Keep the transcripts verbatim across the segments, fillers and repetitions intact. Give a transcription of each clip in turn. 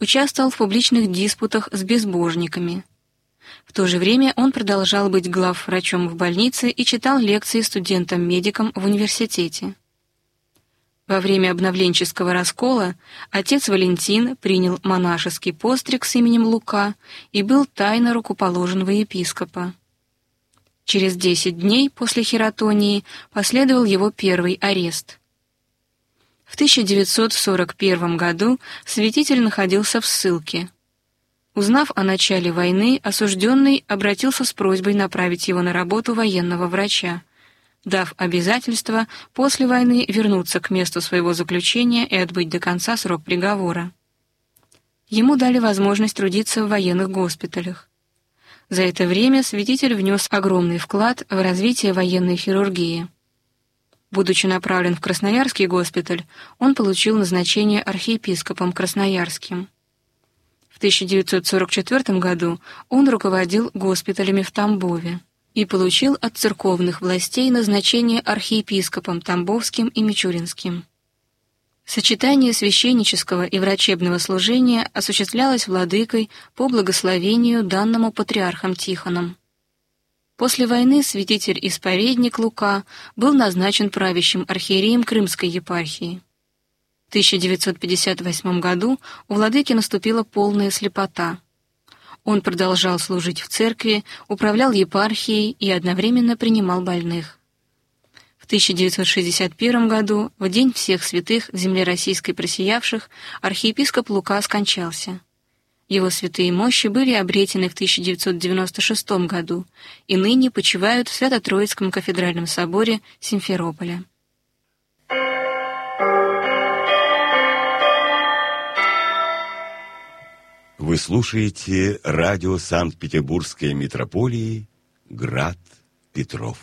участвовал в публичных диспутах с безбожниками. В то же время он продолжал быть главврачом в больнице и читал лекции студентам-медикам в университете. Во время обновленческого раскола отец Валентин принял монашеский постриг с именем Лука и был тайно рукоположен во епископа. Через десять дней после хератонии последовал его первый арест. В тысяча девятьсот сорок первом году святитель находился в ссылке. Узнав о начале войны, осужденный обратился с просьбой направить его на работу военного врача, дав обязательство после войны вернуться к месту своего заключения и отбыть до конца срок приговора. Ему дали возможность трудиться в военных госпиталях. За это время святитель внес огромный вклад в развитие военной хирургии. Будучи направлен в Красноярский госпиталь, он получил назначение архиепископом Красноярским. В тысяча девятьсот сорок четвёртом году он руководил госпиталями в Тамбове и получил от церковных властей назначение архиепископом Тамбовским и Мичуринским. Сочетание священнического и врачебного служения осуществлялось владыкой по благословению, данному патриархом Тихоном. После войны святитель-исповедник Лука был назначен правящим архиереем Крымской епархии. В тысяча девятьсот пятьдесят восьмом году у владыки наступила полная слепота. Он продолжал служить в церкви, управлял епархией и одновременно принимал больных. В тысяча девятьсот шестьдесят первом году, в День всех святых в земле российской просиявших, архиепископ Лука скончался. Его святые мощи были обретены в тысяча девятьсот девяносто шестом году и ныне почивают в Свято-Троицком кафедральном соборе Симферополя. Вы слушаете радио Санкт-Петербургской митрополии «Град Петров».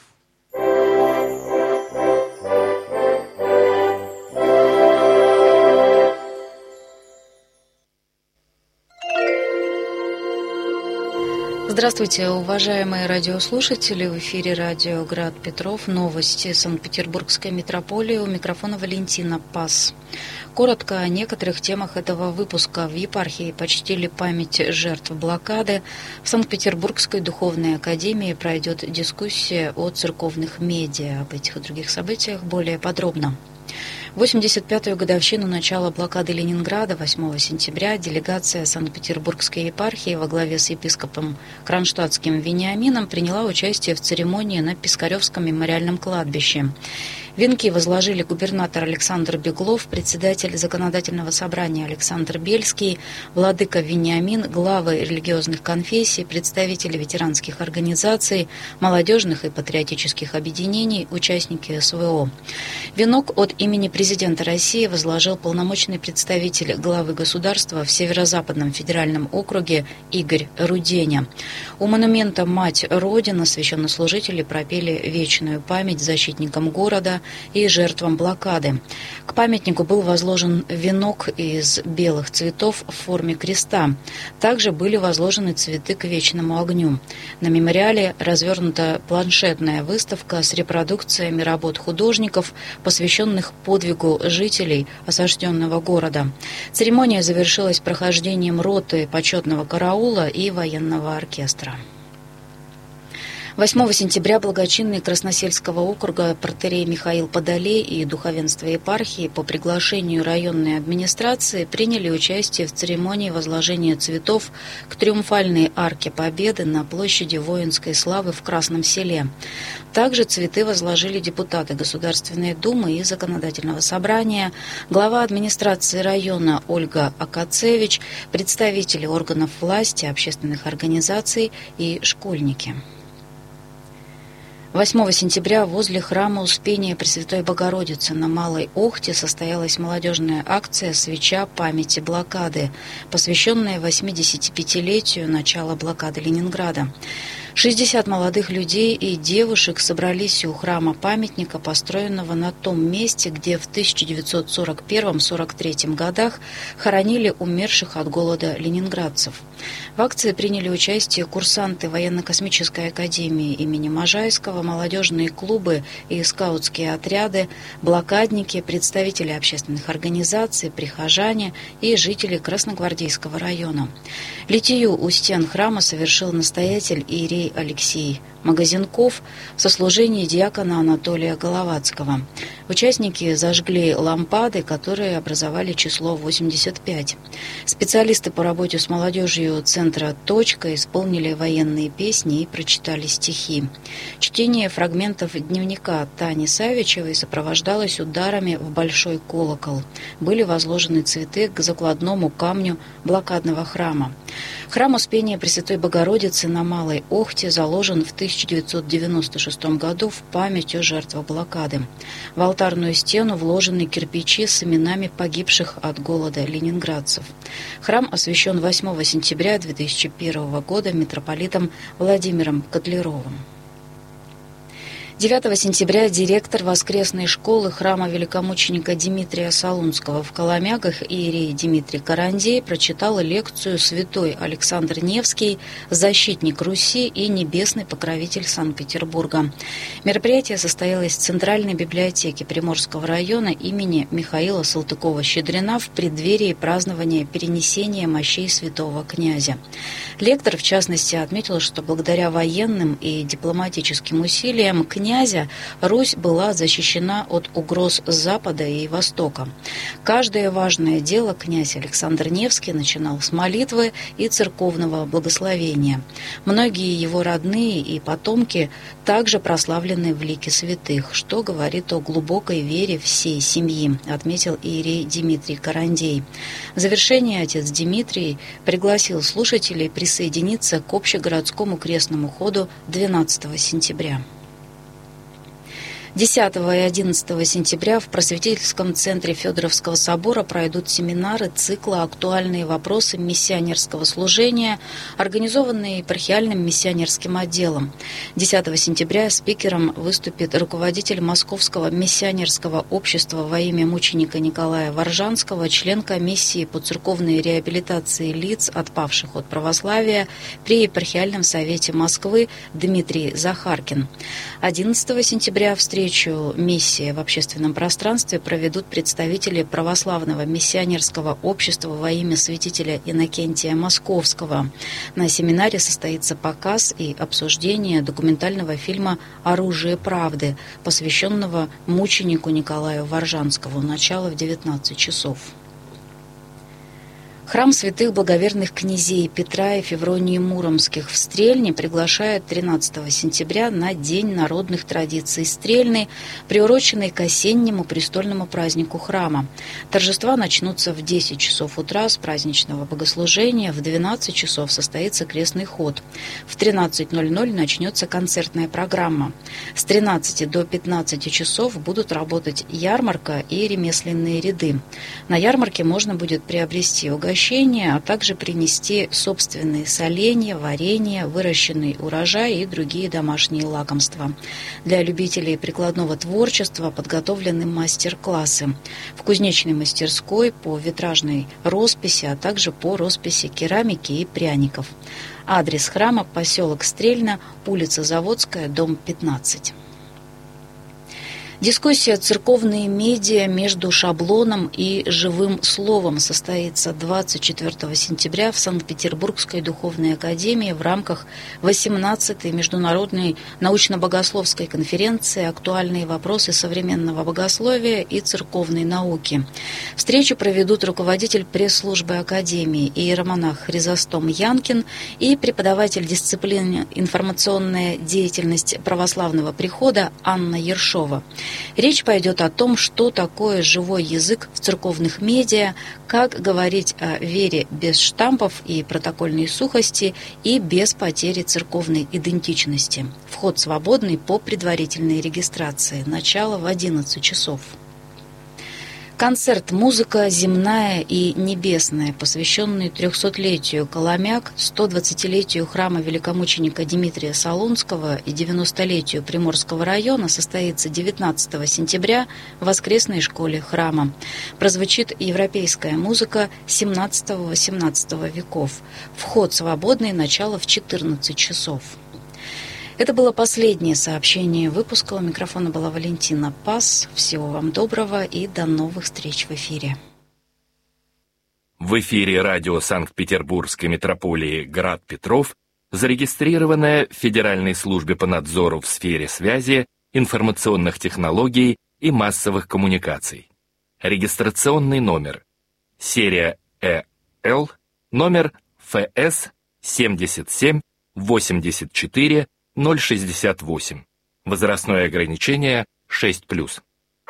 Здравствуйте, уважаемые радиослушатели! В эфире радио «Град Петров». Новости Санкт-Петербургской митрополии. У микрофона Валентина Пас. Коротко о некоторых темах этого выпуска. В епархии почтили память жертв блокады. В Санкт-Петербургской духовной академии пройдет дискуссия о церковных медиа. Об этих и других событиях более подробно. восемьдесят пятую годовщину начала блокады Ленинграда восьмого сентября делегация Санкт-Петербургской епархии во главе с епископом Кронштадтским Вениамином приняла участие в церемонии на Пискаревском мемориальном кладбище. Венки возложили губернатор Александр Беглов, председатель Законодательного собрания Александр Бельский, владыка Вениамин, главы религиозных конфессий, представители ветеранских организаций, молодежных и патриотических объединений, участники СВО. Венок от имени президента России возложил полномочный представитель главы государства в Северо-Западном федеральном округе Игорь Руденя. У монумента «Мать Родина» священнослужители пропели вечную память защитникам города и жертвам блокады. К памятнику был возложен венок из белых цветов в форме креста. Также были возложены цветы к вечному огню. На мемориале развернута планшетная выставка с репродукциями работ художников, посвященных подвигу жителей осажденного города. Церемония завершилась прохождением роты почетного караула и военного оркестра. восьмого сентября благочинный Красносельского округа протоиерей Михаил Подолей и духовенство епархии по приглашению районной администрации приняли участие в церемонии возложения цветов к триумфальной арке Победы на площади Воинской славы в Красном Селе. Также цветы возложили депутаты Государственной Думы и Законодательного собрания, глава администрации района Ольга Акацевич, представители органов власти, общественных организаций и школьники. восьмого сентября возле храма Успения Пресвятой Богородицы на Малой Охте состоялась молодежная акция «Свеча памяти блокады», посвященная восьмидесятипятилетию начала блокады Ленинграда. шестьдесят молодых людей и девушек собрались у храма-памятника, построенного на том месте, где в тысяча девятьсот сорок первом — сорок третьем годах хоронили умерших от голода ленинградцев. В акции приняли участие курсанты военно-космической академии имени Можайского, молодежные клубы и скаутские отряды, блокадники, представители общественных организаций, прихожане и жители Красногвардейского района. Литию у стен храма совершил настоятель иерей Алексей Магазинков в сослужении диакона Анатолия Головацкого. Участники зажгли лампады, которые образовали число восемьдесят пять. Специалисты по работе с молодежью центра «Точка» исполнили военные песни и прочитали стихи. Чтение фрагментов дневника Тани Савичевой сопровождалось ударами в большой колокол. Были возложены цветы к закладному камню блокадного храма. Храм Успения Пресвятой Богородицы на Малой Охте заложен в тысяча девятьсот девяносто шестом году в память о жертвах блокады. В алтарную стену вложены кирпичи с именами погибших от голода ленинградцев. Храм освящен восьмого сентября две тысячи первого года митрополитом Владимиром Котлеровым. девятого сентября директор воскресной школы храма великомученика Дмитрия Солунского в Коломягах иерей Дмитрий Карандей прочитал лекцию «Святой Александр Невский. Защитник Руси и небесный покровитель Санкт-Петербурга». Мероприятие состоялось в Центральной библиотеке Приморского района имени Михаила Салтыкова-Щедрина в преддверии празднования перенесения мощей святого князя. Лектор, в частности, отметил, что благодаря военным и дипломатическим усилиям князя князя Русь была защищена от угроз с запада и востока. Каждое важное дело князь Александр Невский начинал с молитвы и церковного благословения. Многие его родные и потомки также прославлены в лике святых, что говорит о глубокой вере всей семьи, отметил иерей Дмитрий Карандей. В завершение отец Дмитрий пригласил слушателей присоединиться к общегородскому крестному ходу двенадцатого сентября. десятого и одиннадцатого сентября в просветительском центре Федоровского собора пройдут семинары цикла «Актуальные вопросы миссионерского служения», организованные епархиальным миссионерским отделом. десятого сентября спикером выступит руководитель Московского миссионерского общества во имя мученика Николая Воржанского, член комиссии по церковной реабилитации лиц, отпавших от православия при епархиальном совете Москвы Дмитрий Захаркин. одиннадцатого сентября встречу Встречу «Миссия в общественном пространстве» проведут представители православного миссионерского общества во имя святителя Иннокентия Московского. На семинаре состоится показ и обсуждение документального фильма «Оружие правды», посвященного мученику Николаю Воржанскому. Начало в девятнадцать часов. Храм святых благоверных князей Петра и Февронии Муромских в Стрельне приглашает тринадцатого сентября на День народных традиций Стрельны, приуроченный к осеннему престольному празднику храма. Торжества начнутся в десять часов утра с праздничного богослужения, в двенадцать часов состоится крестный ход. В тринадцать ноль ноль начнется концертная программа. С тринадцати до пятнадцати часов будут работать ярмарка и ремесленные ряды. На ярмарке можно будет приобрести угощение, а также принести собственные соленья, варенье, выращенный урожай и другие домашние лакомства. Для любителей прикладного творчества подготовлены мастер-классы в кузнечной мастерской по витражной росписи, а также по росписи керамики и пряников. Адрес храма – поселок Стрельна, улица Заводская, дом пятнадцать. Дискуссия «Церковные медиа между шаблоном и живым словом» состоится двадцать четвертого сентября в Санкт-Петербургской духовной академии в рамках восемнадцатой международной научно-богословской конференции «Актуальные вопросы современного богословия и церковной науки». Встречу проведут руководитель пресс-службы академии иеромонах Хризостом Янкин и преподаватель дисциплины «Информационная деятельность православного прихода» Анна Ершова. Речь пойдет о том, что такое живой язык в церковных медиа, как говорить о вере без штампов и протокольной сухости и без потери церковной идентичности. Вход свободный по предварительной регистрации. Начало в одиннадцать часов. Концерт «Музыка земная и небесная», посвященный трехсотлетию Коломяк, сто двадцатилетию храма великомученика Дмитрия Солунского и девяностолетию Приморского района, состоится девятнадцатого сентября в воскресной школе храма. Прозвучит европейская музыка семнадцатого-восемнадцатого веков. Вход свободный, начало в четырнадцать часов. Это было последнее сообщение выпуска. У микрофона была Валентина Пас. Всего вам доброго и до новых встреч в эфире. В эфире радио Санкт-Петербургской метрополии «Град Петров» зарегистрированная в Федеральной службе по надзору в сфере связи, информационных технологий и массовых коммуникаций. Регистрационный номер. Серия Э Л, номер Ф С семьдесят семь восемьдесят четыре ноль шестьдесят восемь. Возрастное ограничение шесть плюс.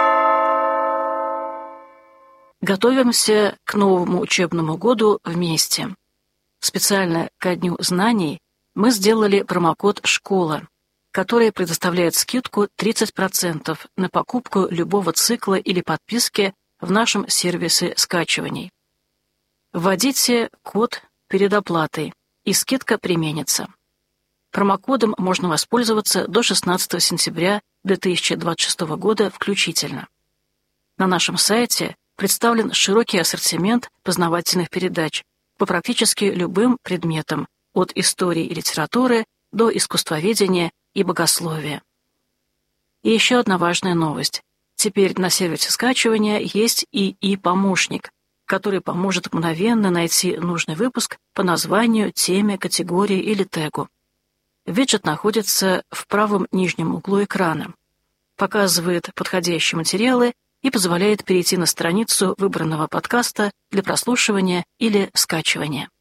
Готовимся к новому учебному году вместе. Специально ко Дню знаний мы сделали промокод «Школа», который предоставляет скидку тридцать процентов на покупку любого цикла или подписки в нашем сервисе скачиваний. Вводите код перед оплатой, и скидка применится. Промокодом можно воспользоваться до шестнадцатого сентября две тысячи двадцать шестого года включительно. На нашем сайте представлен широкий ассортимент познавательных передач по практически любым предметам, от истории и литературы до искусствоведения и богословия. И еще одна важная новость. Теперь на сервисе скачивания есть и и-помощник, который поможет мгновенно найти нужный выпуск по названию, теме, категории или тегу. Виджет находится в правом нижнем углу экрана, показывает подходящие материалы и позволяет перейти на страницу выбранного подкаста для прослушивания или скачивания.